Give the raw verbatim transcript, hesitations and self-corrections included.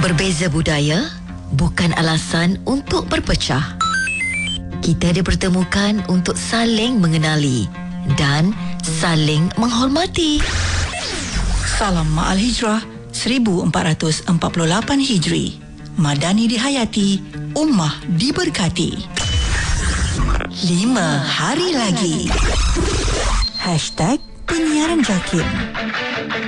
Berbeza budaya bukan alasan untuk berpecah. Kita dipertemukan untuk saling mengenali dan saling menghormati. Salam Ma'al Hijrah seribu empat ratus empat puluh lapan Hijri. Madani dihayati, ummah diberkati. Lima hari lagi. Hashtag Penyiaran Jakim.